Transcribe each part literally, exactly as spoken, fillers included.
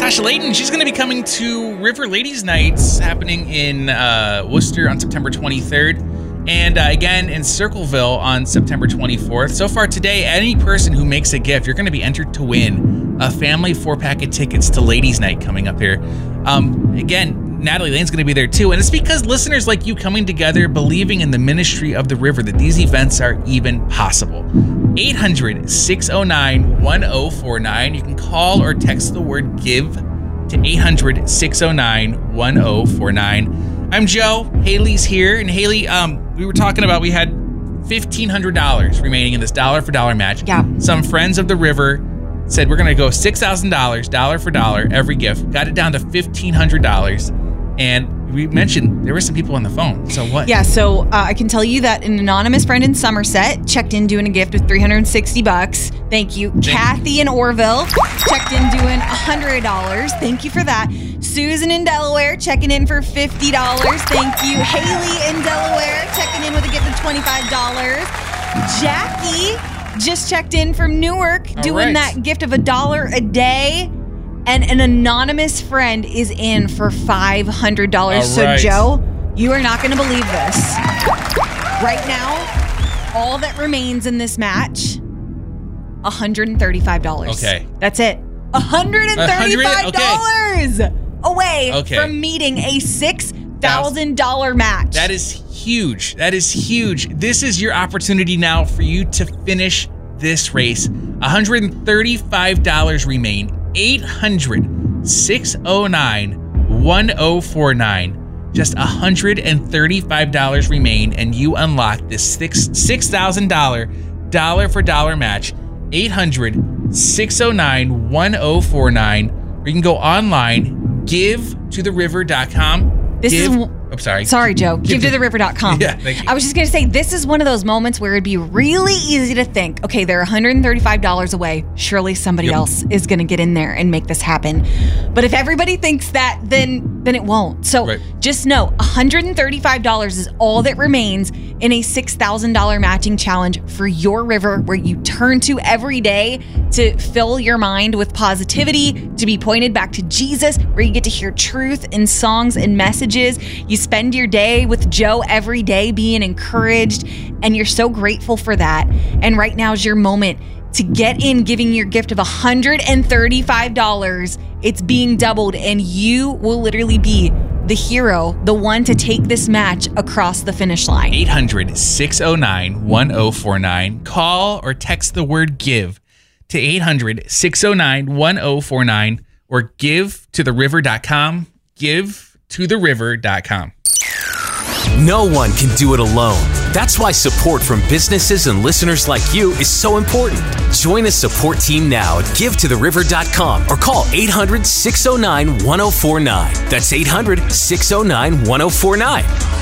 Tasha Layton. She's going to be coming to River Ladies Nights happening in uh, Worcester on September twenty-third. And uh, again in Circleville on September twenty-fourth. So far today, any person who makes a gift, you're going to be entered to win a family four-pack of tickets to Ladies Night coming up here. Um, again, Natalie Lane's going to be there too. And it's because listeners like you coming together, believing in the ministry of the river, that these events are even possible. eight hundred, six oh nine, one oh four nine. You can call or text the word GIVE to eight hundred, six oh nine, one oh four nine. I'm Joe. Haley's here. And Haley, um, we were talking about we had fifteen hundred dollars remaining in this dollar for dollar match. Yeah. Some friends of the river said we're going to go six thousand dollars, dollar for dollar, every gift. Got it down to fifteen hundred dollars. And we mentioned there were some people on the phone. So what? Yeah, so uh, I can tell you that an anonymous friend in Somerset checked in doing a gift with three hundred sixty bucks. Thank you. Thank Kathy you. in Orville checked in doing one hundred dollars. Thank you for that. Susan in Delaware checking in for fifty dollars. Thank you. Haley in Delaware checking in with a gift of twenty-five dollars. Jackie just checked in from Newark All doing right. that gift of a dollar a day. And an anonymous friend is in for five hundred dollars. All So, right. Joe, you are not going to believe this. Right now, all that remains in this match, one hundred thirty-five dollars. Okay. That's it. one hundred thirty-five dollars Okay. away Okay. from meeting a six thousand dollars match. That is huge. That is huge. This is your opportunity now for you to finish this race. one hundred thirty-five dollars remain. eight hundred, six oh nine, one oh four nine. Just one hundred thirty-five dollars remain, and you unlock this six six thousand dollars dollar for dollar match. eight hundred, six oh nine, one oh four nine. Or you can go online, give to the river dot com. This give, is- I'm sorry. Sorry, Joe. Give to the river dot com. Yeah, thank you. I was just going to say, this is one of those moments where it'd be really easy to think, okay, they're one hundred thirty-five dollars away. Surely somebody Yep. else is going to get in there and make this happen. But if everybody thinks that, then then it won't. So Right. just know, one hundred thirty-five dollars is all that remains in a six thousand dollars matching challenge for your river, where you turn to every day to fill your mind with positivity, to be pointed back to Jesus, where you get to hear truth in songs and messages. You spend your day with Joe every day being encouraged, and you're so grateful for that. And right now is your moment to get in giving your gift of one hundred thirty-five dollars. It's being doubled, and you will literally be the hero, the one to take this match across the finish line. eight hundred, six oh nine, one oh four nine. Call or text the word GIVE to eight hundred, six oh nine, one oh four nine or give to the river dot com. give to the river dot com. No one can do it alone. That's why support from businesses and listeners like you is so important. Join a support team now at give to the river dot com or call eight hundred, six oh nine, one oh four nine. That's eight hundred, six oh nine, one oh four nine.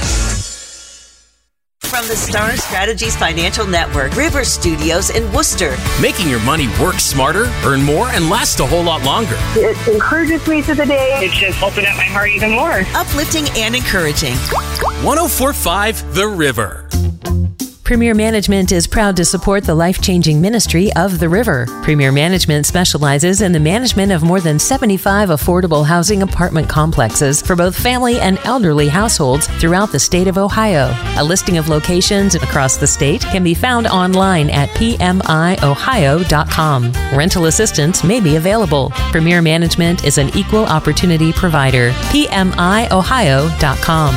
From the Star Strategies Financial Network, River Studios in Worcester. Making your money work smarter, earn more, and last a whole lot longer. It encourages me through the day. It's just opened up my heart even more. Uplifting and encouraging. one oh four point five The River. Premier Management is proud to support the life-changing ministry of The River. Premier Management specializes in the management of more than seventy-five affordable housing apartment complexes for both family and elderly households throughout the state of Ohio. A listing of locations across the state can be found online at p m i ohio dot com. Rental assistance may be available. Premier Management is an equal opportunity provider. p m i ohio dot com.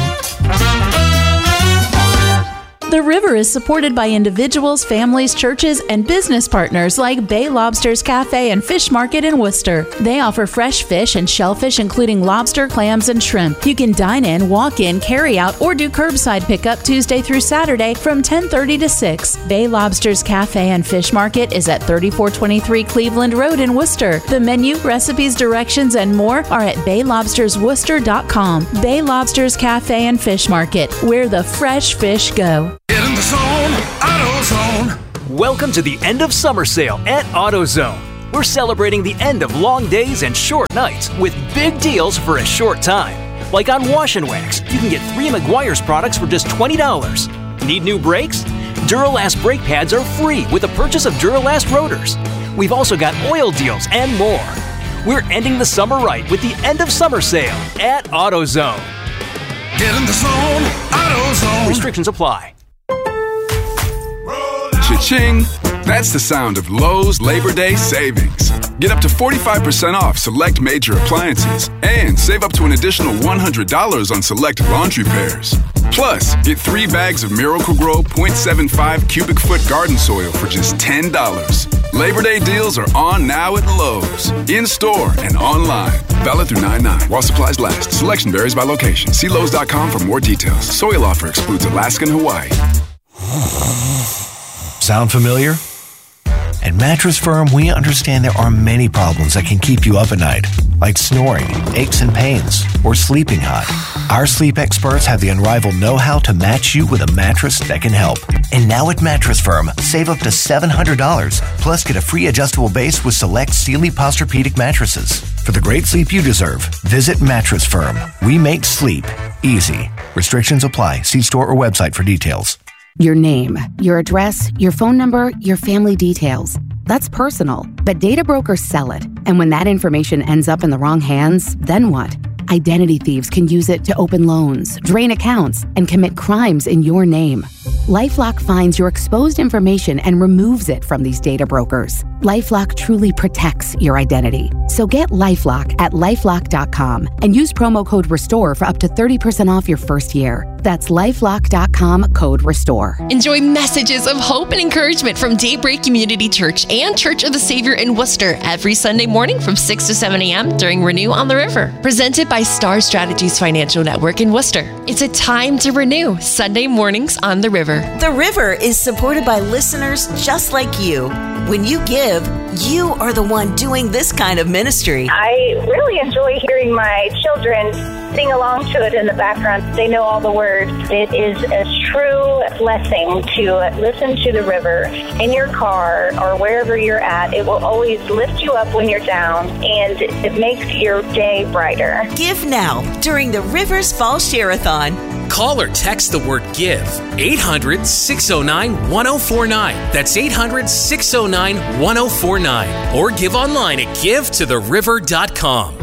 The River is supported by individuals, families, churches, and business partners like Bay Lobsters Cafe and Fish Market in Worcester. They offer fresh fish and shellfish, including lobster, clams, and shrimp. You can dine in, walk in, carry out, or do curbside pickup Tuesday through Saturday from ten thirty to six. Bay Lobsters Cafe and Fish Market is at thirty-four twenty-three Cleveland Road in Worcester. The menu, recipes, directions, and more are at bay lobsters worcester dot com. Bay Lobsters Cafe and Fish Market, where the fresh fish go. Get in the zone, AutoZone. Welcome to the end of summer sale at AutoZone. We're celebrating the end of long days and short nights with big deals for a short time. Like on Wash and Wax, you can get three Meguiar's products for just twenty dollars. Need new brakes? Duralast brake pads are free with the purchase of Duralast rotors. We've also got oil deals and more. We're ending the summer right with the end of summer sale at AutoZone. Get in the zone, AutoZone. Restrictions apply. Cha-ching! That's the sound of Lowe's Labor Day savings. Get up to forty-five percent off select major appliances and save up to an additional one hundred dollars on select laundry pairs. Plus, get three bags of Miracle-Gro point seven five cubic foot garden soil for just ten dollars. Labor Day deals are on now at Lowe's. In-store and online. Valid through nine nine while supplies last. Selection varies by location. See Lowe's dot com for more details. Soil offer excludes Alaska and Hawaii. Sound familiar? At Mattress Firm, we understand there are many problems that can keep you up at night, like snoring, aches and pains, or sleeping hot. Our sleep experts have the unrivaled know-how to match you with a mattress that can help. And now at Mattress Firm, save up to seven hundred dollars, plus get a free adjustable base with select Sealy Posturepedic mattresses. For the great sleep you deserve, visit Mattress Firm. We make sleep easy. Restrictions apply. See store or website for details. Your name, your address, your phone number, your family details. That's personal, but data brokers sell it. And when that information ends up in the wrong hands, then what? Identity thieves can use it to open loans, drain accounts, and commit crimes in your name. LifeLock finds your exposed information and removes it from these data brokers. LifeLock truly protects your identity. So get LifeLock at LifeLock dot com and use promo code RESTORE for up to thirty percent off your first year. That's LifeLock dot com, code RESTORE. Enjoy messages of hope and encouragement from Daybreak Community Church and Church of the Savior in Worcester every Sunday morning from six to seven a.m. during Renew on the River. Presented by Star Strategies Financial Network in Worcester. It's a time to renew, Sunday mornings on the River. The River is supported by listeners just like you. When you give, you are the one doing this kind of ministry. I really enjoy hearing my children sing along to it in the background. They know all the words. It is a true blessing to listen to the River in your car or wherever you're at. It will always lift you up when you're down, and it makes your day brighter. Give now during the River's Fall Share-a-thon. Call or text the word GIVE, eight hundred, six oh nine, one oh four nine. That's eight hundred, six oh nine, one oh four nine. Or give online at give to the river dot com.